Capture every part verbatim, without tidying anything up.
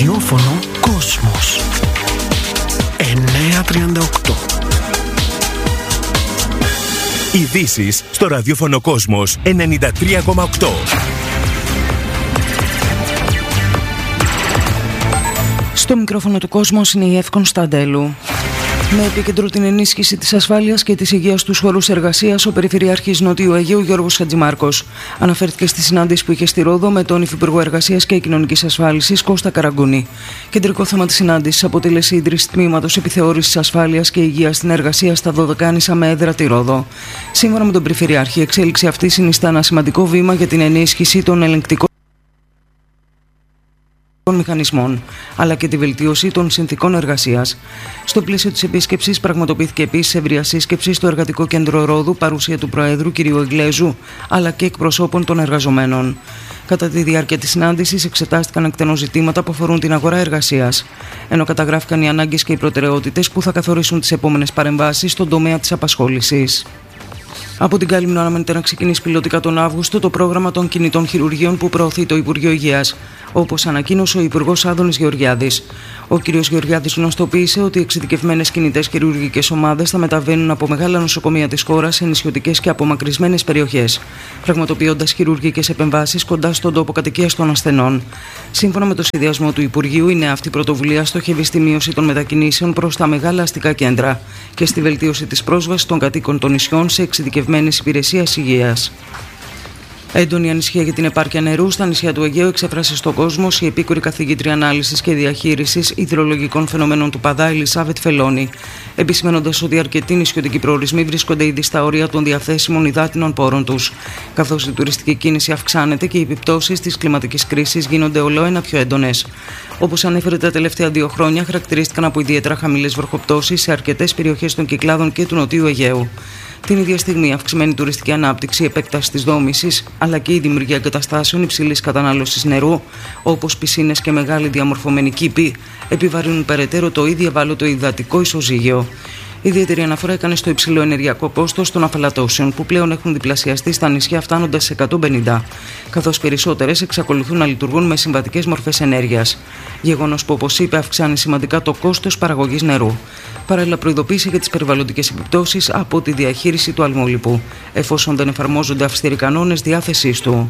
ραδιόφωνο Κόσμος εννιακόσια τριάντα οκτώ. Ειδήσεις στο ραδιόφωνο Κόσμος ενενήντα τρία κόμμα οκτώ. Στο μικρόφωνο του Κόσμος είναι η Εύη Κωνσταντέλου. Με επίκεντρο την ενίσχυση της ασφάλειας και της υγείας στους χώρους εργασίας, ο Περιφερειάρχης Νοτιού Αιγαίου Γιώργος Χατζημάρκος αναφέρθηκε στη συνάντηση που είχε στη Ρόδο με τον Υφυπουργό Εργασίας και Κοινωνικής Ασφάλισης Κώστα Καραγκούνη. Κεντρικό θέμα της συνάντησης αποτέλεσε η ίδρυση τμήματος επιθεώρησης ασφάλειας και υγείας στην εργασία στα Δωδεκάνησα με έδρα τη Ρόδο. Σύμφωνα με τον Περιφερειάρχη, η εξέλιξη αυτή συνιστά ένα σημαντικό βήμα για την ενίσχυση των ελεγκτικών των μηχανισμών, αλλά και τη βελτίωση των συνθηκών εργασίας. Στο πλαίσιο της επίσκεψης πραγματοποιήθηκε επίσης ευρεία σύσκεψη στο Εργατικό Κέντρο Ρόδου, παρουσία του Προέδρου κ. Εγγλέζου, αλλά και εκπροσώπων των εργαζομένων. Κατά τη διάρκεια της συνάντησης εξετάστηκαν εκτενώς ζητήματα που αφορούν την αγορά εργασίας, ενώ καταγράφηκαν οι ανάγκες και οι προτεραιότητες που θα καθορίσουν τις επόμενες παρεμβάσεις στον τομέα της απασχόλησης. Από την Κάλυμνο αναμένεται να ξεκινήσει πιλωτικά τον Αύγουστο το πρόγραμμα των κινητών χειρουργείων που προωθεί το Υπουργείο Υγείας, όπως ανακοίνωσε ο Υπουργός Άδωνης Γεωργιάδης. Ο κ. Γεωργιάδης γνωστοποίησε ότι οι εξειδικευμένες κινητές χειρουργικές ομάδες θα μεταβαίνουν από μεγάλα νοσοκομεία της χώρας σε νησιωτικές και απομακρυσμένες περιοχές, πραγματοποιώντας χειρουργικές επεμβάσεις κοντά στον τόπο κατοικίας των ασθενών. Σύμφωνα με το σχεδιασμό του Υπουργείου, η νέα αυτή πρωτοβουλία στοχεύει στη μείωση των μετακινήσεων προς τα μεγάλα αστικά κέντρα και στη βελτίωση της πρόσβασης των κατοίκων των νησιών σε εξειδικευμένες υπηρεσίες υγείας. Έντονη ανησυχία για την επάρκεια νερού στα νησιά του Αιγαίου εξέφρασε στον κόσμο η επίκουρη καθηγήτρια ανάλυσης και διαχείρισης υδρολογικών φαινομένων του Παδά, Ελισάβετ Φελώνη, επισημένοντας ότι αρκετοί νησιωτικοί προορισμοί βρίσκονται ήδη στα όρια των διαθέσιμων υδάτινων πόρων τους, καθώς η τουριστική κίνηση αυξάνεται και οι επιπτώσεις της κλιματικής κρίσης γίνονται ολοένα πιο έντονες. Όπως ανέφερε, τα τελευταία δύο χρόνια χαρακτηρίστηκαν από ιδιαίτερα χαμηλές βροχοπτώσεις σε αρκετές περιοχές των Κυκλάδων και του Νοτιού Αιγαίου. Την ίδια στιγμή, αυξημένη τουριστική ανάπτυξη, επέκταση της δόμησης, αλλά και η δημιουργία εγκαταστάσεων υψηλής κατανάλωσης νερού, όπως πισίνες και μεγάλη διαμορφωμένη κήπη, επιβαρύνουν περαιτέρω το ήδη ευάλωτο υδατικό ισοζύγιο. Ιδιαίτερη αναφορά έκανε στο υψηλό ενεργειακό κόστος των αφαλατώσεων, που πλέον έχουν διπλασιαστεί στα νησιά φτάνοντας σε εκατόν πενήντα, καθώς περισσότερες εξακολουθούν να λειτουργούν με συμβατικές μορφές ενέργειας. Γεγονός που, όπως είπε, αυξάνει σημαντικά το κόστος παραγωγής νερού. Παράλληλα, προειδοποίησε για τις περιβαλλοντικές επιπτώσεις από τη διαχείριση του αλμόλιπου, εφόσον δεν εφαρμόζονται αυστηροί κανόνες διάθεσής του.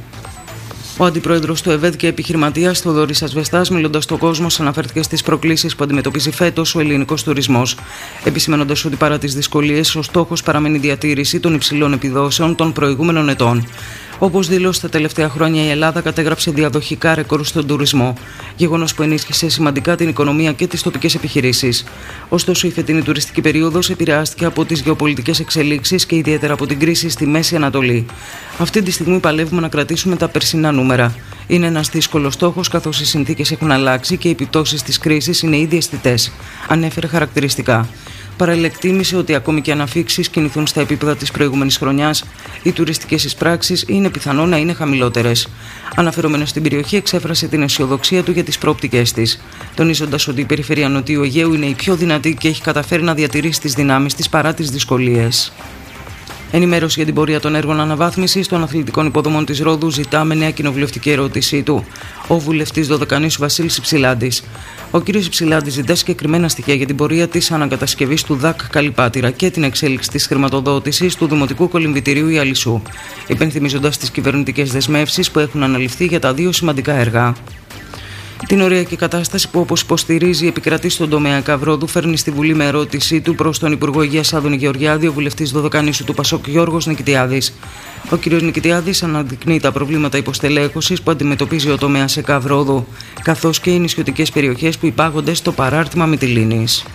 Ο αντιπρόεδρος του ΕΒΕΔ και επιχειρηματίας Θοδωρής Ασβεστάς, μιλώντας στον κόσμο, αναφέρθηκε στις προκλήσεις που αντιμετωπίζει φέτος ο ελληνικός τουρισμός, επισημένοντας ότι παρά τις δυσκολίες, ο στόχος παραμένει η διατήρηση των υψηλών επιδόσεων των προηγούμενων ετών. Όπως δήλωσε, τα τελευταία χρόνια η Ελλάδα κατέγραψε διαδοχικά ρεκόρ στον τουρισμό, γεγονός που ενίσχυσε σημαντικά την οικονομία και τις τοπικές επιχειρήσεις. Ωστόσο, η φετινή τουριστική περίοδος επηρεάστηκε από τις γεωπολιτικές εξελίξεις και ιδιαίτερα από την κρίση στη Μέση Ανατολή. Αυτή τη στιγμή παλεύουμε να κρατήσουμε τα περσινά νούμερα. Είναι ένας δύσκολος στόχος, καθώς οι συνθήκες έχουν αλλάξει και οι επιπτώσεις της κρίσης είναι ήδη αισθητές, ανέφερε χαρακτηριστικά. Παράλληλα, εκτίμησε ότι ακόμη και αν αφίξεις κινηθούν στα επίπεδα της προηγούμενης χρονιάς, οι τουριστικές εισπράξεις είναι πιθανό να είναι χαμηλότερες. Αναφερόμενος στην περιοχή, εξέφρασε την αισιοδοξία του για τις προοπτικές της, τονίζοντας ότι η περιφέρεια Νοτιού Αιγαίου είναι η πιο δυνατή και έχει καταφέρει να διατηρήσει τις δυνάμεις της παρά τις δυσκολίες. Ενημέρωση για την πορεία των έργων αναβάθμισης των αθλητικών υποδομών της Ρόδου ζητά με νέα κοινοβουλευτική ερώτησή του ο βουλευτής Δωδεκανήσου Βασίλης Υψηλάντης. Ο κ. Υψηλάντης ζητά συγκεκριμένα στοιχεία για την πορεία της ανακατασκευής του ΔΑΚ Καλυπάτηρα και την εξέλιξη της χρηματοδότησης του Δημοτικού Κολυμβητηρίου Ιαλισσού, υπενθυμίζοντας τις κυβερνητικές δεσμεύσεις που έχουν αναλυφθεί για τα δύο σημαντικά έργα. Την οριακή κατάσταση που, όπως υποστηρίζει, επικρατεί στον τομέα Καυρόδου, φέρνει στη Βουλή με ερώτησή του προς τον Υπουργό Υγείας Άδωνη Γεωργιάδη ο βουλευτής Δωδεκανήσου του Πασόκ Γιώργος Νικητιάδης. Ο κ. Νικητιάδης αναδεικνύει τα προβλήματα υποστελέχωσης που αντιμετωπίζει ο τομέας Καυρόδου, καθώς και οι νησιωτικές περιοχές που υπάγονται στο παράρτημα Μυτιλήνης.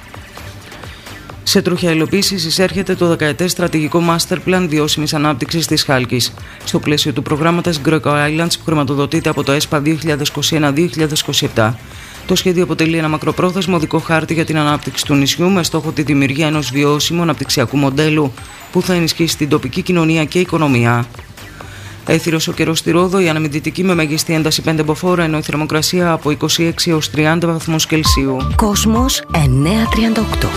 Σε τροχιά υλοποίησης εισέρχεται το δεκαετές στρατηγικό Master Plan βιώσιμης ανάπτυξης της Χάλκης, στο πλαίσιο του προγράμματος Greco Islands που χρηματοδοτείται από το ΕΣΠΑ δύο χιλιάδες είκοσι ένα δύο χιλιάδες είκοσι επτά. Το σχέδιο αποτελεί ένα μακροπρόθεσμο οδικό χάρτη για την ανάπτυξη του νησιού με στόχο τη δημιουργία ενός βιώσιμου αναπτυξιακού μοντέλου που θα ενισχύσει την τοπική κοινωνία και οικονομία. Έθυρος ο καιρός στη Ρόδο, η αναμυντική με μέγιστη ένταση πέντε μποφόρ, ενώ η θερμοκρασία από είκοσι έξι έως τριάντα βαθμούς Κελσίου. Κόσμος εννιακόσια τριάντα οκτώ.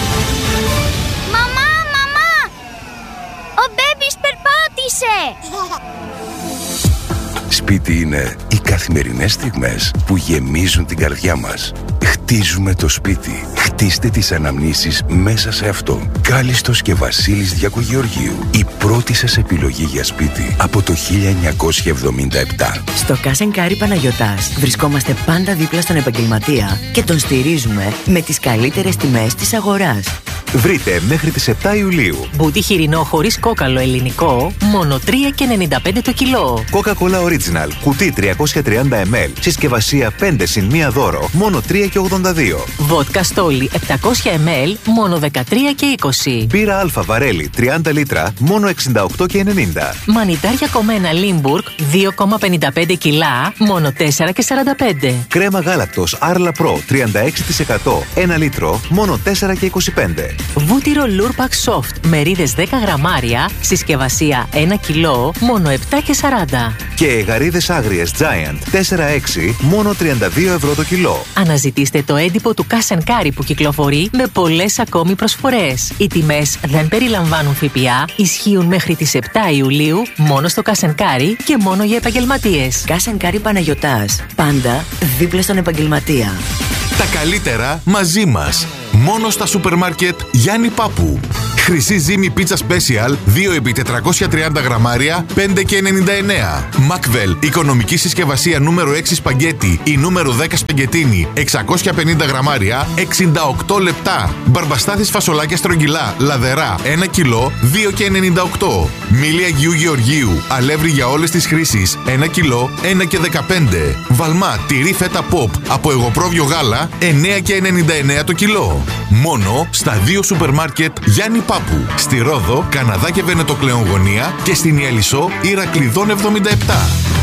Μαμά, μαμά! Ο μπέμπις περπάτησε! σπίτι είναι οι καθημερινές στιγμές που γεμίζουν την καρδιά μας. Χτίζουμε το σπίτι. Χτίστε τις αναμνήσεις μέσα σε αυτό. Κάλιστος και Βασίλης Διακογεωργίου. Η πρώτη σας επιλογή για σπίτι από το χίλια εννιακόσια εβδομήντα επτά. Στο Cash and Carry Παναγιωτάς βρισκόμαστε πάντα δίπλα στον επαγγελματία και τον στηρίζουμε με τις καλύτερες τιμές της αγοράς. Βρείτε μέχρι τις επτά Ιουλίου μπούτι χοιρινό χωρίς κόκαλο ελληνικό, μόνο τρία και ενενήντα πέντε το κιλό. Coca-Cola Original, κουτί τριακόσια τριάντα μιλιλίτρα, συσκευασία πέντε συν μία δώρο, μόνο τρία και ογδόντα δύο. Βότκα Στόλι επτακόσια μιλιλίτρα, μόνο δεκατρία και είκοσι. Μπύρα Αλφα Βαρέλι τριάντα λίτρα, μόνο εξήντα οκτώ και ενενήντα. Μανιτάρια κομμένα Λίμπουργκ δύο κόμμα πενήντα πέντε κιλά, μόνο τέσσερα και σαράντα πέντε. Κρέμα γάλακτος Arla Pro τριάντα έξι τοις εκατό, ένα λίτρο, μόνο τέσσερα και είκοσι πέντε. Βούτυρο Lurpak Soft, μερίδες δέκα γραμμάρια, συσκευασία ένα κιλό, μόνο επτά και σαράντα. Και γαρίδες άγριες Giant τέσσερα έξι, μόνο τριάντα δύο ευρώ το κιλό. Αναζητήστε το έντυπο του Cash and Carry που κυκλοφορεί με πολλές ακόμη προσφορές. Οι τιμές δεν περιλαμβάνουν ΦΠΑ, ισχύουν μέχρι τις επτά Ιουλίου, μόνο στο Cash and Carry και μόνο για επαγγελματίες. Cash and Carry Παναγιωτάς, πάντα δίπλα στον επαγγελματία. Τα καλύτερα μαζί μας. Μόνο στα σούπερ μάρκετ Γιάννη Πάπου. Χρυσή ζύμη πίτσα special δύο επί τετρακόσια τριάντα γραμμάρια πέντε και ενενήντα εννέα. Μακβέλ οικονομική συσκευασία νούμερο έξι σπαγκέτι ή νούμερο δέκα σπαγκετίνι εξακόσια πενήντα γραμμάρια εξήντα οκτώ λεπτά. Μπαρμπαστάθης φασολάκια στρογγυλά λαδερά ένα κιλό δύο και ενενήντα οκτώ. Μήλι Αγίου Γεωργίου αλεύρι για όλες τις χρήσεις ένα κιλό ένα και δεκαπέντε. Βαλμά τυρί φέτα pop από εγωπρόβιο γάλα εννέα και ενενήντα εννέα το κιλό. Μόνο στα δύο σούπερ μάρκετ Γιάννη Πάπου. Στη Ρόδο, Καναδά και Βενετοκλεόν γωνία και στην Ιαλισσό Ηρακλειδών εβδομήντα επτά.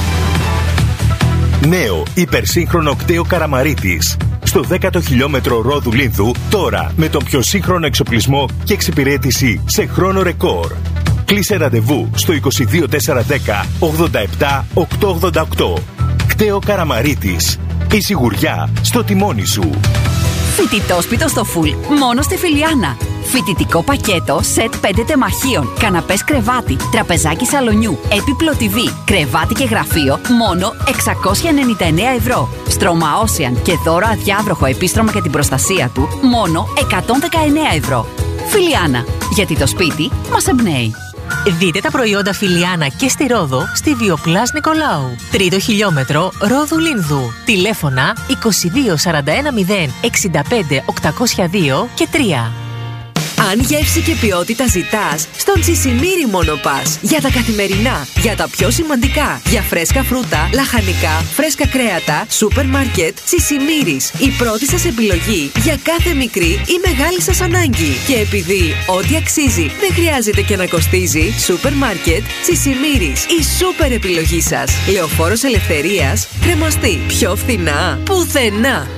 Νέο υπερσύγχρονο κτέο Καραμαρίτης. Στο δέκατο χιλιόμετρο Ρόδου Λίνθου, τώρα με τον πιο σύγχρονο εξοπλισμό και εξυπηρέτηση σε χρόνο ρεκόρ. Κλείσε ραντεβού στο είκοσι δύο τετρακόσια δέκα ογδόντα επτά οκτακόσια ογδόντα οκτώ. Κτέο Καραμαρίτης. Η σιγουριά στο τιμόνι σου. Φοιτητόσπιτο στο φουλ, μόνο στη Φιλιάνα. Φοιτητικό πακέτο, σετ πέντε τεμαχίων, καναπές κρεβάτι, τραπεζάκι σαλονιού, έπιπλο τι βι, κρεβάτι και γραφείο, μόνο εξακόσια ενενήντα εννέα ευρώ. Στρώμα Ocean και δώρο αδιάβροχο επίστρωμα για την προστασία του, μόνο εκατόν δεκαεννέα ευρώ. Φιλιάνα, γιατί το σπίτι μας εμπνέει. Δείτε τα προϊόντα Φιλιάνα και στη Ρόδο, στη Βιοπλάς Νικολάου. Τρίτο χιλιόμετρο Ρόδου Λίνδου. Τηλέφωνα είκοσι δύο σαράντα ένα μηδέν εξήντα πέντε οκτακόσια δύο και τρία. Αν γεύση και ποιότητα ζητάς, στον Τσισιμίρι μόνο πας. Για τα καθημερινά, για τα πιο σημαντικά, για φρέσκα φρούτα, λαχανικά, φρέσκα κρέατα, σούπερ μάρκετ, Τσισιμίρις. Η πρώτη σας επιλογή για κάθε μικρή ή μεγάλη σας ανάγκη. Και επειδή ό,τι αξίζει δεν χρειάζεται και να κοστίζει, σούπερ μάρκετ, Τσισιμίρις. Η σούπερ επιλογή σας. Λεωφόρος Ελευθερίας, Κρεμαστή. Πιο φθηνά, πουθενά.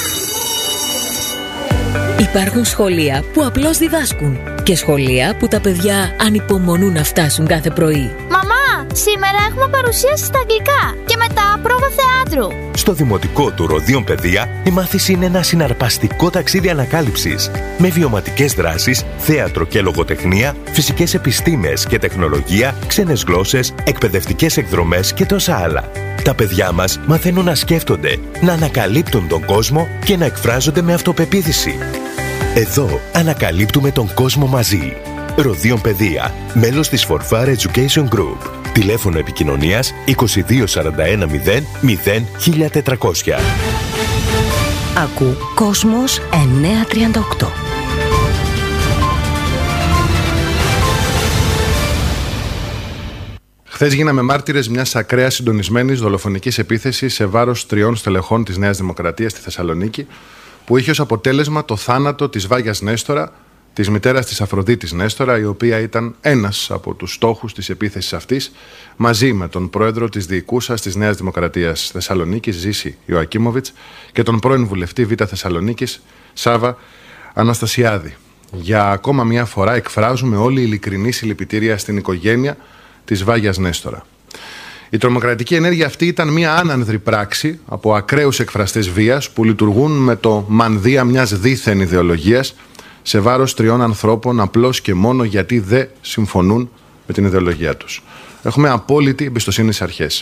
Υπάρχουν σχολεία που απλώς διδάσκουν και σχολεία που τα παιδιά ανυπομονούν να φτάσουν κάθε πρωί. Μαμά, σήμερα έχουμε παρουσίαση στα αγγλικά και μετά πρόβα θεάτρου. Στο Δημοτικό του Ροδίων Παιδεία, η μάθηση είναι ένα συναρπαστικό ταξίδι ανακάλυψης με βιωματικές δράσεις, θέατρο και λογοτεχνία, φυσικές επιστήμες και τεχνολογία, ξένες γλώσσες, εκπαιδευτικές εκδρομές και τόσα άλλα. Τα παιδιά μας μαθαίνουν να σκέφτονται, να ανακαλύπτουν τον κόσμο και να εκφράζονται με αυτοπεποίθηση. Εδώ ανακαλύπτουμε τον κόσμο μαζί. Ροδίων Παιδεία, μέλος της Forfar Education Group. Τηλέφωνο επικοινωνίας είκοσι δύο σαράντα ένα μηδέν μηδέν χίλια τετρακόσια. Ακού Κόσμος εννιακόσια τριάντα οκτώ. Χθες γίναμε μάρτυρες μιας ακραίας συντονισμένης δολοφονικής επίθεσης σε βάρος τριών στελεχών της Νέας Δημοκρατίας στη Θεσσαλονίκη, που είχε ως αποτέλεσμα το θάνατο της Βάγιας Νέστορα, της μητέρας της Αφροδίτης Νέστορα, η οποία ήταν ένας από τους στόχους της επίθεσης αυτής, μαζί με τον πρόεδρο της διοικούσας της Νέας Δημοκρατίας Θεσσαλονίκης, Ζήση Ιωακίμοβιτς, και τον πρώην βουλευτή Β' Θεσσαλονίκης, Σάβα Αναστασιάδη. Για ακόμα μια φορά εκφράζουμε όλοι ειλικρινή συλληπιτήρια στην οικογένεια της Βάγιας Νέστορα. Η τρομοκρατική ενέργεια αυτή ήταν μια άνανδρη πράξη από ακραίους εκφραστές βίας που λειτουργούν με το μανδύα μιας δίθεν ιδεολογίας σε βάρος τριών ανθρώπων απλώς και μόνο γιατί δεν συμφωνούν με την ιδεολογία τους. Έχουμε απόλυτη εμπιστοσύνη στις αρχές.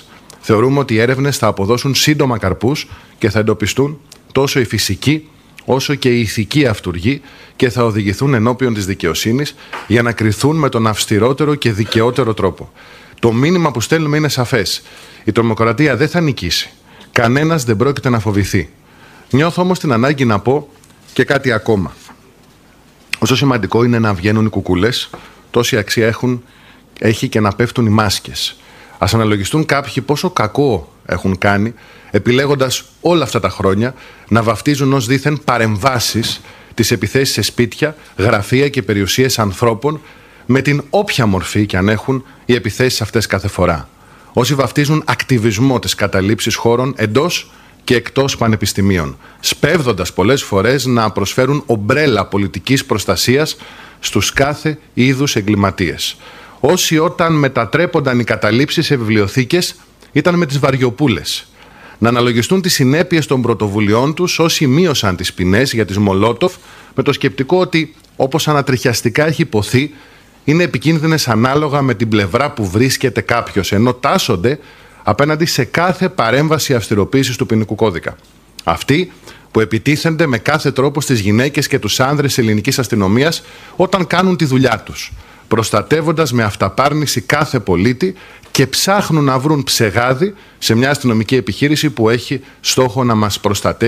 Θεωρούμε ότι οι έρευνες θα αποδώσουν σύντομα καρπούς και θα εντοπιστούν τόσο οι φυσικοί όσο και οι ηθικοί αυτουργοί και θα οδηγηθούν ενώπιον της δικαιοσύνης για να κριθούν με τον αυστηρότερο και δικαιότερο τρόπο. Το μήνυμα που στέλνουμε είναι σαφές. Η τρομοκρατία δεν θα νικήσει. Κανένας δεν πρόκειται να φοβηθεί. Νιώθω όμως την ανάγκη να πω και κάτι ακόμα. Όσο σημαντικό είναι να βγαίνουν οι κουκούλες, τόση αξία έχουν, έχει και να πέφτουν οι μάσκες. Ας αναλογιστούν κάποιοι πόσο κακό έχουν κάνει, επιλέγοντας όλα αυτά τα χρόνια να βαφτίζουν ως δήθεν παρεμβάσεις τις επιθέσεις σε σπίτια, γραφεία και περιουσίες ανθρώπων, με την όποια μορφή και αν έχουν οι επιθέσεις αυτές κάθε φορά. Όσοι βαφτίζουν ακτιβισμό της καταλήψης χώρων εντός και εκτός πανεπιστημίων, σπέβδοντας πολλές φορές να προσφέρουν ομπρέλα πολιτικής προστασίας στους κάθε είδους εγκληματίες. Όσοι όταν μετατρέπονταν οι καταλήψεις σε βιβλιοθήκες ήταν με τις βαριοπούλες. Να αναλογιστούν τις συνέπειες των πρωτοβουλειών τους όσοι μείωσαν τις ποινές για τις Μολότοφ με το σκεπτικό ότι, όπως ανατριχιαστικά έχει υποθεί, είναι επικίνδυνες ανάλογα με την πλευρά που βρίσκεται κάποιος, ενώ τάσσονται απέναντι σε κάθε παρέμβαση αυστηροποίησης του ποινικού κώδικα. Αυτοί που επιτίθενται με κάθε τρόπο στις γυναίκες και τους άνδρες ελληνικής αστυνομίας όταν κάνουν τη δουλειά τους, προστατεύοντας με αυταπάρνηση κάθε πολίτη και ψάχνουν να βρουν ψεγάδι σε μια αστυνομική επιχείρηση που έχει στόχο να μας προστατεύει